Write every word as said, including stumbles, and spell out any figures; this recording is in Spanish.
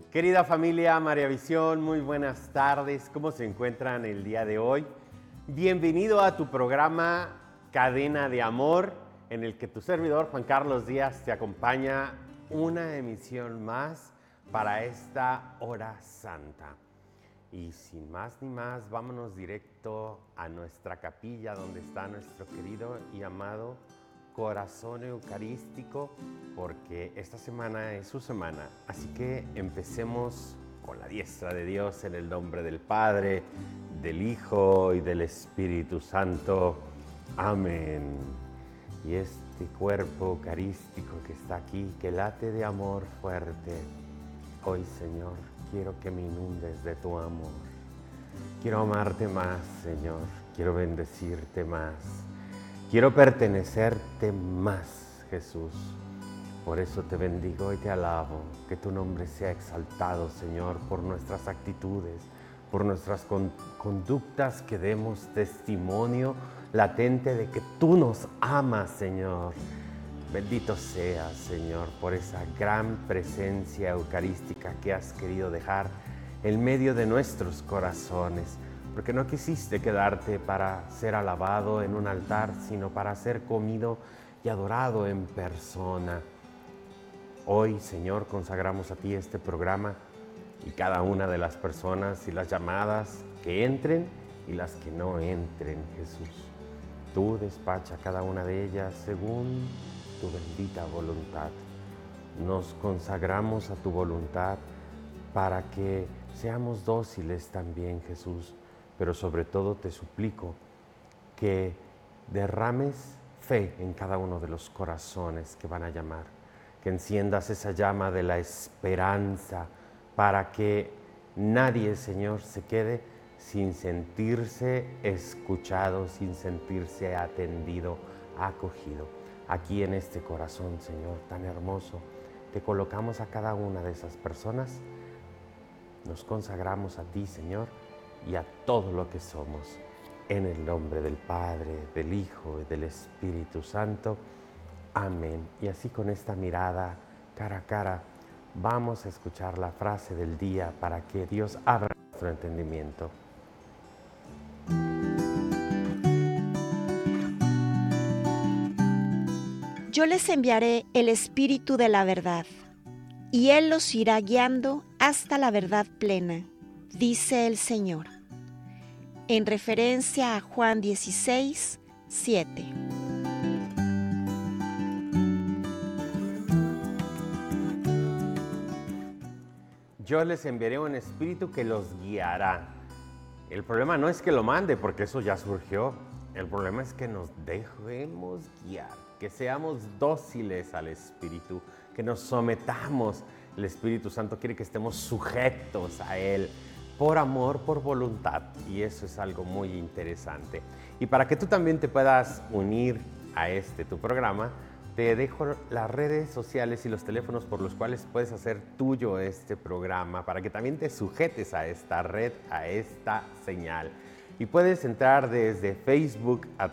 Querida familia María Visión, muy buenas tardes. ¿Cómo se encuentran el día de hoy? Bienvenido a tu programa Cadena de Amor, en el que tu servidor Juan Carlos Díaz te acompaña una emisión más para esta hora santa. Y sin más ni más, vámonos directo a nuestra capilla donde está nuestro querido y amado corazón eucarístico, porque esta semana es su semana. Así que empecemos con la diestra de Dios en el nombre del Padre, del Hijo y del Espíritu Santo. Amén. Y este cuerpo eucarístico que está aquí, que late de amor fuerte, hoy, Señor, quiero que me inundes de tu amor. Quiero amarte más, Señor. Quiero bendecirte más. Quiero pertenecerte más, Jesús. Por eso te bendigo y te alabo. Que tu nombre sea exaltado, Señor, por nuestras actitudes, por nuestras con- conductas, que demos testimonio latente de que tú nos amas, Señor. Bendito seas, Señor, por esa gran presencia eucarística que has querido dejar en medio de nuestros corazones, porque no quisiste quedarte para ser alabado en un altar, sino para ser comido y adorado en persona. Hoy, Señor, consagramos a ti este programa y cada una de las personas y las llamadas que entren y las que no entren, Jesús. Tú despacha cada una de ellas según tu bendita voluntad. Nos consagramos a tu voluntad para que seamos dóciles también, Jesús, pero sobre todo te suplico que derrames fe en cada uno de los corazones que van a llamar, que enciendas esa llama de la esperanza para que nadie, Señor, se quede sin sentirse escuchado, sin sentirse atendido, acogido. Aquí en este corazón, Señor, tan hermoso, te colocamos a cada una de esas personas. Nos consagramos a ti, Señor, y a todo lo que somos. En el nombre del Padre, del Hijo y del Espíritu Santo. Amén. Y así, con esta mirada cara a cara, vamos a escuchar la frase del día para que Dios abra nuestro entendimiento. Yo les enviaré el Espíritu de la verdad, y Él los irá guiando hasta la verdad plena, dice el Señor. En referencia a Juan dieciséis, siete. Yo les enviaré un espíritu que los guiará. El problema no es que lo mande, porque eso ya surgió. El problema es que nos dejemos guiar, que seamos dóciles al Espíritu, que nos sometamos. El Espíritu Santo quiere que estemos sujetos a Él, por amor, por voluntad, y eso es algo muy interesante. Y para que tú también te puedas unir a este tu programa, te dejo las redes sociales y los teléfonos por los cuales puedes hacer tuyo este programa, para que también te sujetes a esta red, a esta señal. Y puedes entrar desde Facebook a